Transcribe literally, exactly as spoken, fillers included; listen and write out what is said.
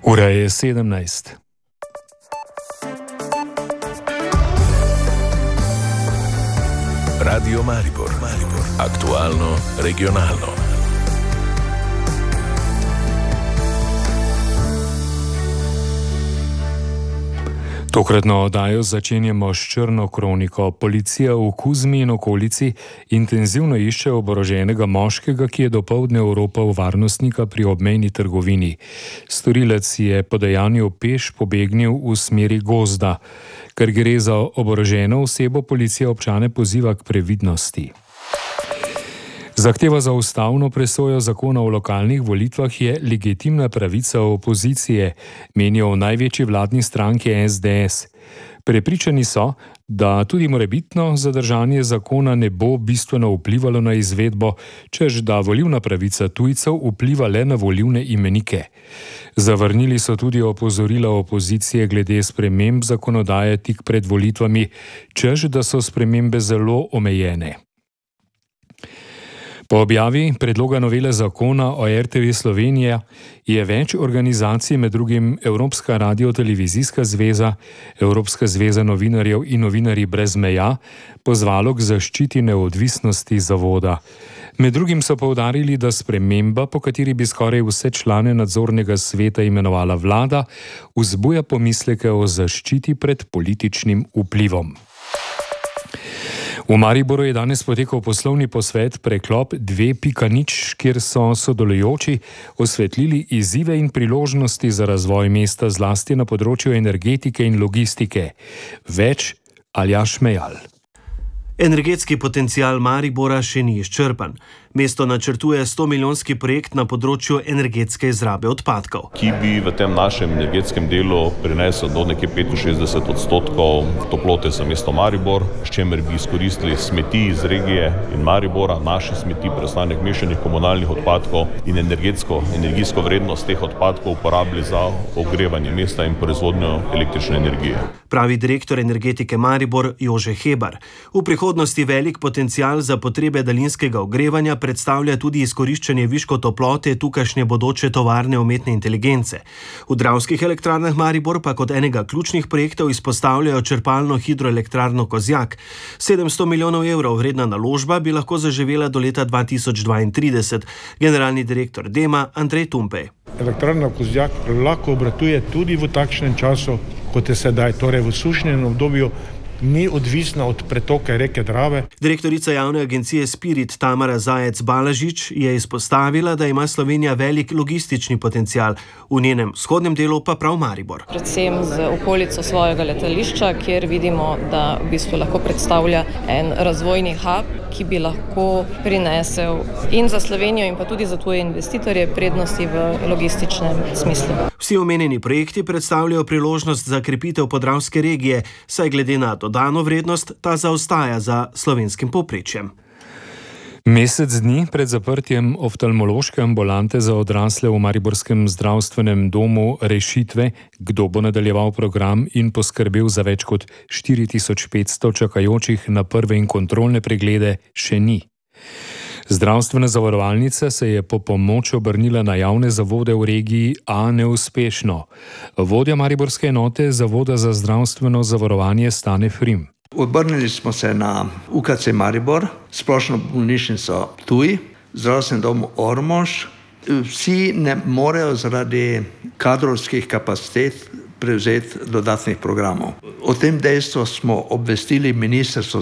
Ura je sedemnajst. Radio Maribor, Maribor. Aktualno, regionalno. Tokratno oddajo začenjamo s črno kroniko. Policija v Kuzmi in okolici intenzivno išče oboroženega moškega, ki je dopoldne oropal varnostnika pri obmejni trgovini. Storilec je po dejanju peš pobegnil v smeri gozda. Ker gre za oboroženo osebo, policija občane poziva k previdnosti. Zahteva za ustavno presojo zakona o lokalnih volitvah je legitimna pravica opozicije, menijo v največji vladni stranki es de es. Prepričani so, da tudi morebitno zadržanje zakona ne bo bistveno vplivalo na izvedbo, čež da volilna pravica tujcev vpliva le na volilne imenike. Zavrnili so tudi opozorila opozicije glede sprememb zakonodaje tik pred volitvami, čež da so spremembe zelo omejene. Po objavi predloga novele zakona o er te ve Slovenija je več organizacij, med drugim Evropska radiotelevizijska zveza, Evropska zveza novinarjev in Novinarji brez meja, pozvalo k zaščiti neodvisnosti zavoda. Med drugim so poudarili, da sprememba, po kateri bi skoraj vse člane nadzornega sveta imenovala vlada, vzbuja pomisleke o zaščiti pred političnim vplivom. V Mariboru je danes potekal poslovni posvet Preklop dve pika nič, kjer so sodelujoči osvetlili izzive in priložnosti za razvoj mesta, zlasti na področju energetike in logistike. Več Aljaž Mejal. Energetski potencial Maribora še ni izčrpan. Mesto načrtuje sto milijonski projekt na področju energetske izrabe odpadkov, ki bi v tem našem energetskem delu prinesel do nekje petinšestdeset odstotkov toplote za mesto Maribor, s čimer bi izkoristili smeti iz regije in Maribora, naše smeti, preostanek mešanih komunalnih odpadkov in energetsko, energijsko vrednost teh odpadkov uporabili za ogrevanje mesta in proizvodnjo električne energije. Pravi direktor energetike Maribor Jože Hebar. V prihodnosti velik potencial za potrebe daljinskega ogrevanja predstavlja tudi izkoriščanje viškov toplote tukajšnje bodoče tovarne umetne inteligence. V Dravskih elektrarnah Maribor pa kot enega ključnih projektov izpostavljajo črpalno hidroelektrarno Kozjak. sedemsto milijonov evrov vredna naložba bi lahko zaživela do leta dva tisoč dvaintrideset. Generalni direktor Dema Andrej Tumpej. Elektrarna Kozjak lahko obratuje tudi v takšnem času, kot je sedaj, torej v sušnem obdobju, ni odvisna od pretoka reke Drave. Direktorica javne agencije Spirit Tamara Zajec-Balažič je izpostavila, da ima Slovenija velik logistični potencial, v njenem vzhodnem delu pa prav Maribor. Predvsem z okolico svojega letališča, kjer vidimo, da v bistvu lahko predstavlja en razvojni hub, ki bi lahko prinesel in za Slovenijo in pa tudi za tuje investitorje prednosti v logističnem smislu. Vsi omenjeni projekti predstavljajo priložnost za krepitev podravske regije, saj glede na dodano vrednost ta zaostaja za slovenskim povprečjem. Mesec dni pred zaprtjem oftalmološke ambulante za odrasle v mariborskem zdravstvenem domu Rešitve, kdo bo nadaljeval program in poskrbel za več kot štiri tisoč petsto čakajočih na prve in kontrolne preglede, še ni. Zdravstvena zavarovalnica se je po pomoč obrnila na javne zavode v regiji, a neuspešno. Vodja mariborske enote Zavoda za zdravstveno zavarovanje Stane Frim. Obrnili smo se na u ka ce Maribor, splošno bolnišnico Ptuj, zdravstveni dom Ormož. Vsi ne morejo zaradi kadrovskih kapacitet prevzeti dodatnih programov. O tem dejstvu smo obvestili Ministrstvo